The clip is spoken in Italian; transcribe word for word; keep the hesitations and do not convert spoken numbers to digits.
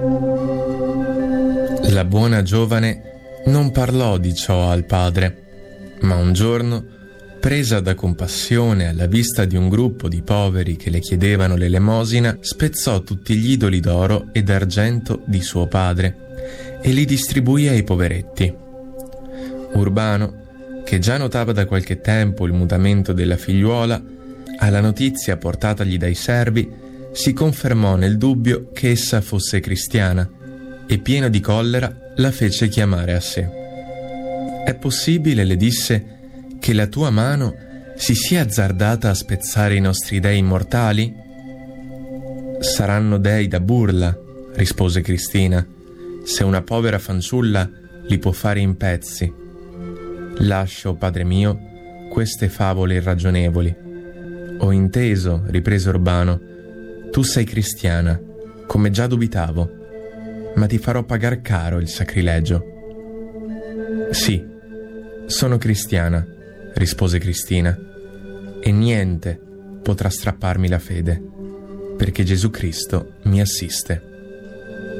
La buona giovane non parlò di ciò al padre, ma un giorno, presa da compassione alla vista di un gruppo di poveri che le chiedevano l'elemosina, spezzò tutti gli idoli d'oro e d'argento di suo padre e li distribuì ai poveretti. Urbano, che già notava da qualche tempo il mutamento della figliuola, alla notizia portatagli dai servi, si confermò nel dubbio che essa fosse cristiana e, pieno di collera, la fece chiamare a sé. «È possibile», le disse, «che la tua mano si sia azzardata a spezzare i nostri dei immortali?» «Saranno dei da burla», rispose Cristina, «se una povera fanciulla li può fare in pezzi. Lascio, padre mio, queste favole irragionevoli. Ho inteso», riprese Urbano, «tu sei cristiana, come già dubitavo, ma ti farò pagar caro il sacrilegio». «Sì, sono cristiana», rispose Cristina, «e niente potrà strapparmi la fede, perché Gesù Cristo mi assiste».